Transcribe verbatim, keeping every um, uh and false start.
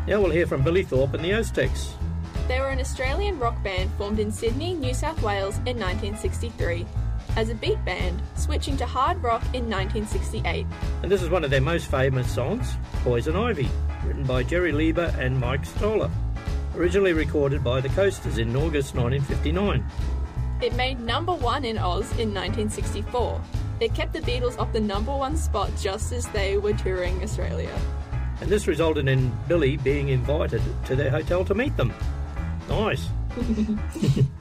Now we'll hear from Billy Thorpe and the Aztecs. They were an Australian rock band formed in Sydney, New South Wales in nineteen sixty-three. As a beat band, switching to hard rock in nineteen sixty-eight. And this is one of their most famous songs, Poison Ivy, written by Jerry Lieber and Mike Stoller. Originally recorded by the Coasters in August nineteen fifty-nine. It made number one in Oz in nineteen sixty-four. It kept the Beatles off the number one spot just as they were touring Australia. And this resulted in Billy being invited to their hotel to meet them. Nice.